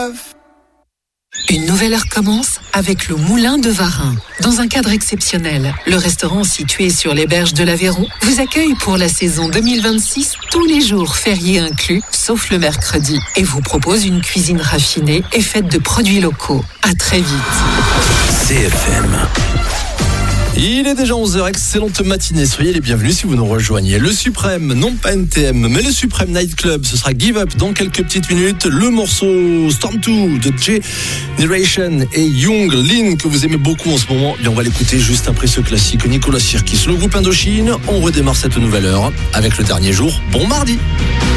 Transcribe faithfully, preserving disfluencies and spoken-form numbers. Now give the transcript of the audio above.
Une nouvelle heure commence avec le Moulin de Varin. Dans un cadre exceptionnel, le restaurant situé sur les berges de l'Aveyron vous accueille pour la saison deux mille vingt-six, tous les jours fériés inclus, sauf le mercredi, et vous propose une cuisine raffinée et faite de produits locaux. À très vite. C F M. Il est déjà onze heures, excellente matinée, soyez les bienvenus si vous nous rejoignez. Le Suprême, non pas N T M, mais le Suprême Night Club, ce sera Give Up dans quelques petites minutes. Le morceau Storm deux de Generation et Young Lin que vous aimez beaucoup en ce moment, et on va l'écouter juste après ce classique Nicolas Sirkis. Le groupe Indochine, on redémarre cette nouvelle heure avec le dernier jour. Bon mardi.